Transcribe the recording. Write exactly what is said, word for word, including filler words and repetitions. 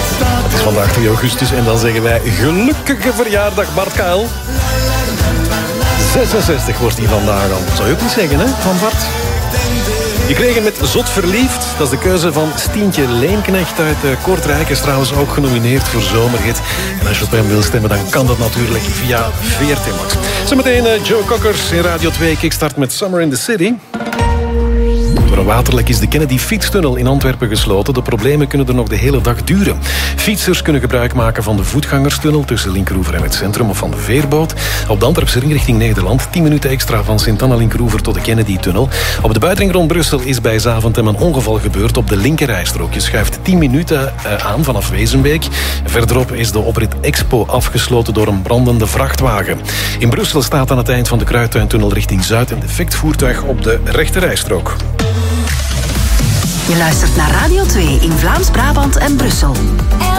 Het is vandaag drie augustus en dan zeggen wij gelukkige verjaardag Bart Kuil. zesenzestig wordt hij vandaag al. Zou je ook niet zeggen, hè, van Bart? Je kreeg hem met Zot Verliefd. Dat is de keuze van Stientje Leenknecht uit Kortrijk. Is trouwens ook genomineerd voor Zomerhit. En als je op hem wil stemmen, dan kan dat natuurlijk via V R T Max. Zometeen uh, Joe Cockers in Radio twee Kickstart met Summer in the City. Door waterlek is de Kennedy-fietstunnel in Antwerpen gesloten. De problemen kunnen er nog de hele dag duren. Fietsers kunnen gebruik maken van de voetgangerstunnel tussen Linkeroever en het centrum of van de veerboot. Op de Antwerpse ring richting Nederland tien minuten extra van Sint-Anna-Linkeroever tot de Kennedy-tunnel. Op de buitenring rond Brussel is bij Zaventem een ongeval gebeurd op de linkerrijstrook. Je schuift tien minuten aan vanaf Wezenbeek. Verderop is de oprit Expo afgesloten door een brandende vrachtwagen. In Brussel staat aan het eind van de Kruidtuintunnel richting Zuid een defect voertuig op de rechterrijstrook. Je luistert naar Radio twee in Vlaams-Brabant en Brussel.